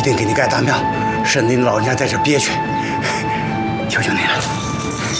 定给你盖大庙，省得你老人家在这憋屈。求求你了。